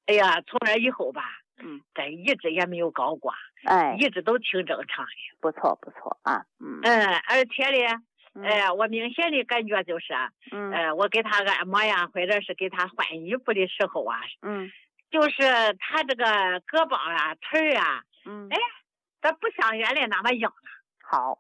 哎呀，从那以后吧，这一直也没有高过，一直都挺正常的。 不错啊， 而且呢，我明显的感觉就是，我给他按摩呀，或者是给他换衣服的时候啊，就是他这个胳膊啊、腿啊，这不像原来那么硬了。 好，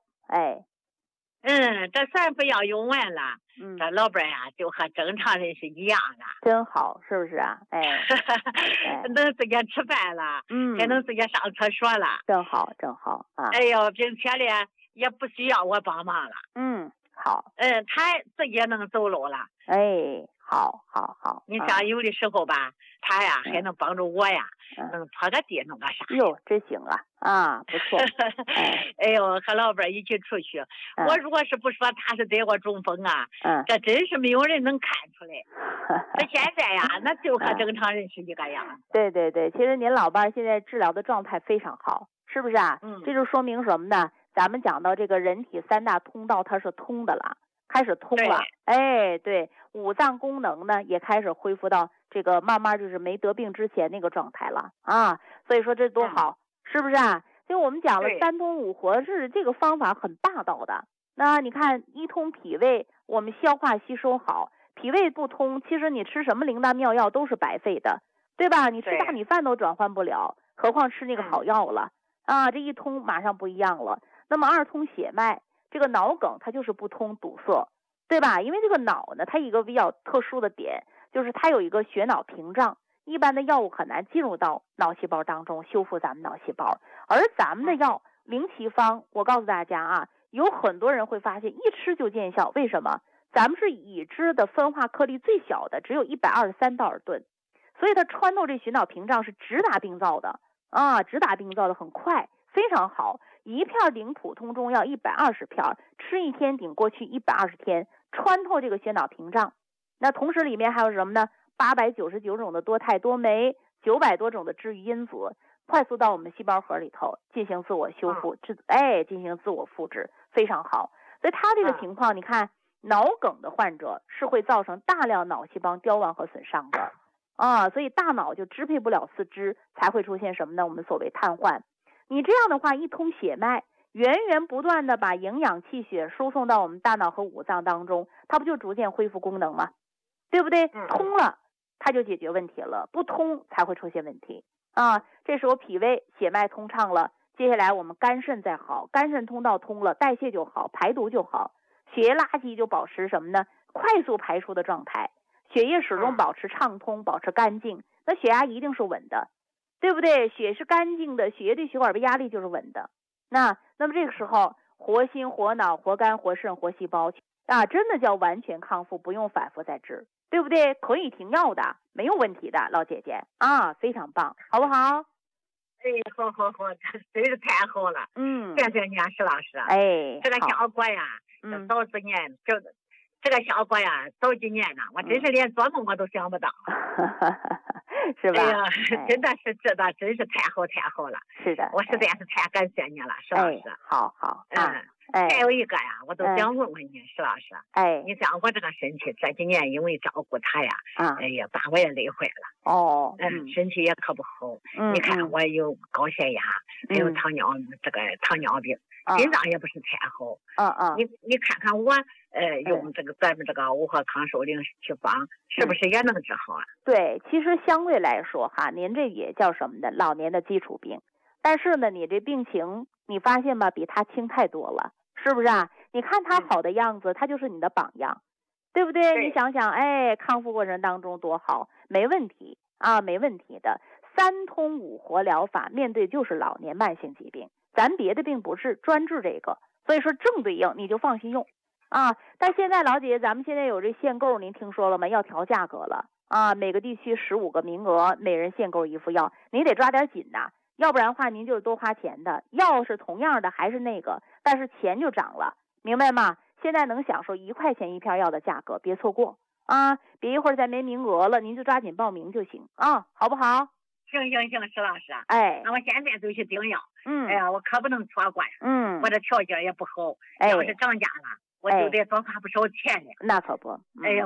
这算不要用完了，这老伴呀就和正常人是一样的。 真好，是不是啊？ 能自己吃饭了，还能自己上厕所了。 正好啊。 哎呦，并且呢也不需要我帮忙了。 好。 他自己能走路了。 好。 你像有的时候吧，他呀还能帮助我呀，能拖个地弄个啥。 哟，真行啊，不错。 哎呦，和老伴一起出去，我如果是不说他是得过中风啊，这真是没有人能看出来。这现在呀，那就和正常人是一个样。 对，其实您老伴现在治疗的状态非常好，是不是啊？这就说明什么呢？咱们讲到这个人体3大通道，它是通的了，开始通了。对，五脏功能呢也开始恢复到这个慢慢就是没得病之前那个状态了啊。所以说这多好，是不是啊？就我们讲了3通5活是这个方法很霸道的。那你看一通脾胃，我们消化吸收好，脾胃不通，其实你吃什么灵丹妙药都是白费的，对吧？你吃大米饭都转换不了，何况吃那个好药了啊！这一通马上不一样了。那么2通血脉，这个脑梗它就是不通堵塞，对吧？因为这个脑呢，它一个比较特殊的点就是它有一个血脑屏障，一般的药物很难进入到脑细胞当中修复咱们脑细胞，而咱们的药灵奇方，我告诉大家啊，有很多人会发现一吃就见效，为什么？咱们是已知的分化颗粒最小的，只有123道尔顿，所以它穿透这血脑屏障是直达病灶的啊，直达病灶的很快，非常好。一片顶普通中药120片，吃1天顶过去120天，穿透这个血脑屏障。那同时里面还有什么呢？899种的多肽多酶，900多种的治愈因子，快速到我们细胞核里头进行自我修复，进行自我复制，非常好。所以他这个情况，你看脑梗的患者是会造成大量脑细胞凋亡和损伤的啊，所以大脑就支配不了四肢，才会出现什么呢？我们所谓瘫痪。你这样的话，一通血脉，源源不断的把营养气血输送到我们大脑和五脏当中，它不就逐渐恢复功能吗？对不对？通了，它就解决问题了，不通才会出现问题啊。这时候脾胃血脉通畅了，接下来我们肝肾再好，肝肾通道通了，代谢就好，排毒就好，血液垃圾就保持什么呢？快速排出的状态，血液始终保持畅通，保持干净，那血压一定是稳的，对不对？血是干净的，血液对血管的压力就是稳的。那么这个时候，活心、活脑、活肝、活肾、活细胞啊，真的叫完全康复，不用反复再治，对不对？可以停药的，没有问题的，老姐姐啊，非常棒，好不好？ 好，真是太好了。谢谢你啊，石老师。这个效果呀，早几年这个效果呀，早几年呢，我真是连做梦我都想不到。 是吧？ 哎呀，真的是这的，真是太好了。 是的， 我实在是太感谢你了，石老师。 好。 还有一个呀，我都想问问你，石老师。你像我这个身体这几年因为照顾他呀，哎呀，把我也累坏了。身体也可不好。你看我有高血压，还有糖尿病，心脏也不是太好。你看看我用咱们这个五合康寿灵气方，是不是也能治好啊？ 对，其实相对来说哈，您这也叫什么呢？老年的基础病。但是呢，你这病情你发现吧，比他轻太多了，是不是啊？你看他好的样子，他就是你的榜样，对不对？你想想，康复过程当中多好，没问题啊，没问题的。3通5活疗法面对就是老年慢性疾病，咱别的病不是专治这个，所以说正对应，你就放心用啊。但现在老姐姐，咱们现在有这限购，您听说了吗？要调价格了啊，每个地区15个名额，每人限购1副药，你得抓点紧呐。要不然的话，您就是多花钱的。药是同样的，还是那个，但是钱就涨了，明白吗？现在能享受1块钱1片药的价格，别错过啊！别一会儿再没名额了，您就抓紧报名就行啊，好不好？ 行，石老师。那我现在就去订药。哎呀，我可不能错过呀。我这条件也不好，要是涨价了，我就得多花不少钱呢。 那可不。 哎呦，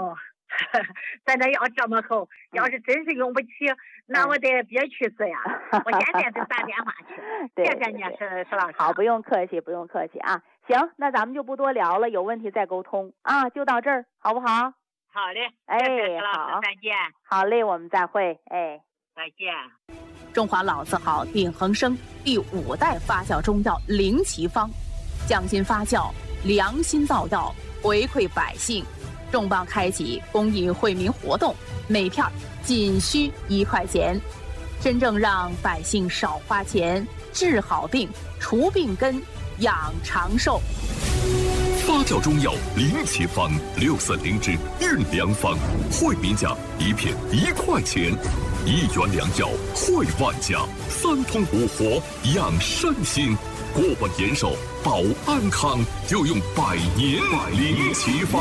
咱这要这么厚，要是真是用不起，那我得别去死呀！我现在就打电话去。谢谢你，石老师。 好，不用客气，不用客气啊。行，那咱们就不多聊了，有问题再沟通啊，就到这儿，好不好？ 好嘞， 哎， 好，再见。 好嘞，我们再会，哎， 再见。 中华老字号鼎恒生第5代发酵中药灵奇方，匠心发酵，良心造药，回馈百姓。重磅开启公益惠民活动，每片仅需1块钱，真正让百姓少花钱，治好病，除病根，养长寿。 发酵中药灵奇方640支运良方，惠民价1片1块钱，1元2药惠万家，3通5活养身心，过问延寿保安康，就用100年灵奇方。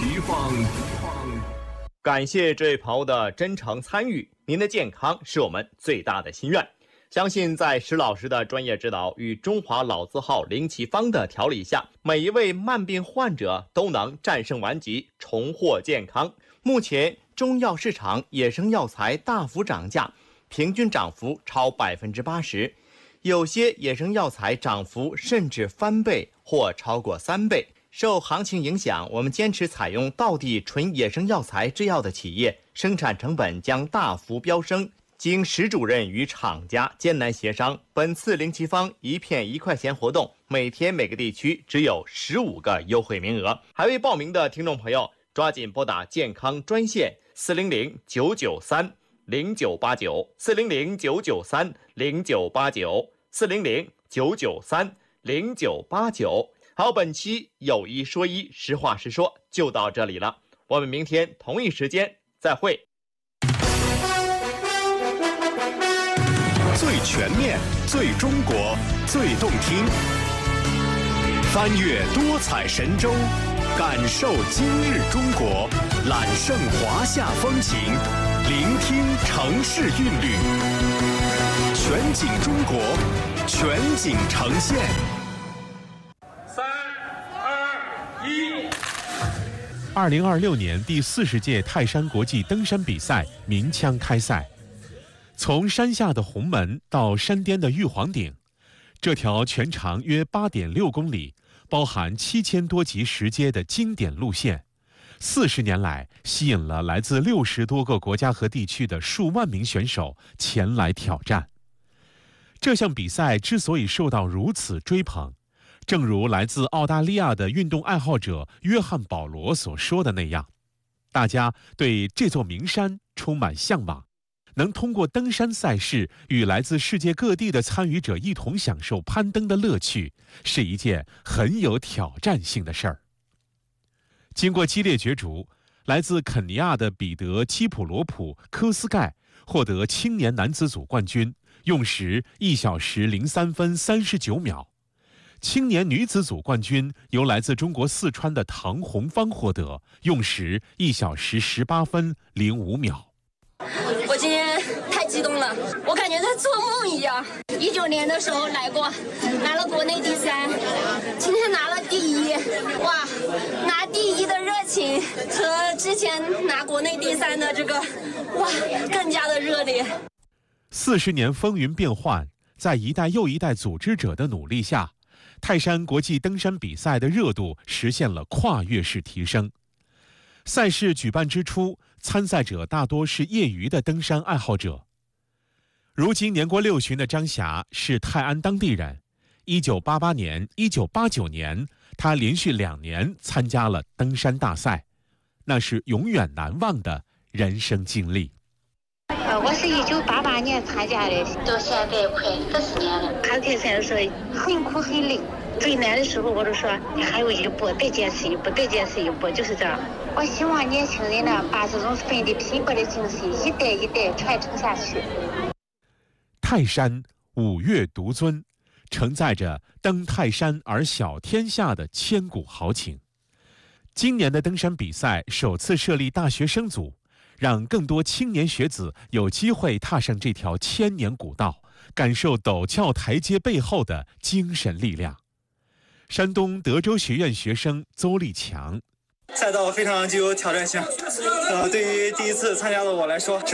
感谢这位朋友的真诚参与，您的健康是我们最大的心愿。相信在石老师的专业指导与中华老字号灵奇方的调理下，每一位慢病患者都能战胜顽疾，重获健康。目前中药市场野生药材大幅涨价，平均涨幅超80%，有些野生药材涨幅甚至翻倍或超过3倍。受行情影响，我们坚持采用道地纯野生药材制药的企业，生产成本将大幅飙升。经石主任与厂家艰难协商，本次灵奇方1片1块钱活动，每天每个地区只有15个优惠名额。还未报名的听众朋友，抓紧拨打健康专线400-993-0989，400-993-0989。好，本期有一说一，实话实说就到这里了，我们明天同一时间再会。 最全面、最中国、最动听，翻越多彩神州，感受今日中国，揽胜华夏风情，聆听城市韵律，全景中国，全景呈现。 3、2、1。2026年第40届泰山国际登山比赛鸣枪开赛。从山下的红门到山巅的玉皇顶，这条全长约8.6公里、包含7000多级石阶的经典路线，40年来吸引了来自60多个国家和地区的数万名选手前来挑战。这项比赛之所以受到如此追捧，正如来自澳大利亚的运动爱好者约翰·保罗所说的那样，大家对这座名山充满向往。能通过登山赛事与来自世界各地的参与者一同享受攀登的乐趣，是一件很有挑战性的事儿。经过激烈角逐，来自肯尼亚的彼得·基普罗普·科斯盖获得青年男子组冠军，用时1小时03分39秒。青年女子组冠军由来自中国四川的唐红芳获得，用时1小时18分05秒。 我今天太激动了，我感觉在做梦一样。19年的时候来过，拿了国内第3，今天拿了第1，哇，拿第1的热情和之前拿国内第3的这个，哇，更加的热烈。 40年风云变幻，在一代又一代组织者的努力下，泰山国际登山比赛的热度实现了跨越式提升。赛事举办之初，参赛者大多是业余的登山爱好者。如今年过60旬的张霞是泰安当地人。1988年、1989年，他连续2年参加了登山大赛，那是永远难忘的人生经历。 我是1988年参加的，到现在快40年了。开开赛的时候很苦很累，最难的时候我都说你还有一步，再坚持一步，再坚持一步，就是这样。我希望年轻人呢，把这种奋力拼搏的精神一代一代传承下去。 泰山5岳独尊，承载着登泰山而小天下的千古豪情。今年的登山比赛首次设立大学生组，让更多青年学子有机会踏上这条千年古道，感受陡峭台阶背后的精神力量。山东德州学院学生邹立强， 赛道非常具有挑战性，对于第一次参加的我来说是